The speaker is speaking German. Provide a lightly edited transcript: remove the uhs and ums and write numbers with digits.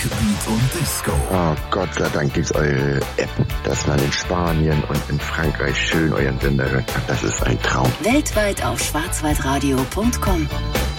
Beat und Disco. Oh, Gott sei Dank gibt's eure App, dass man in Spanien und in Frankreich schön euren Sender hört. Das ist ein Traum. Weltweit auf schwarzwaldradio.com.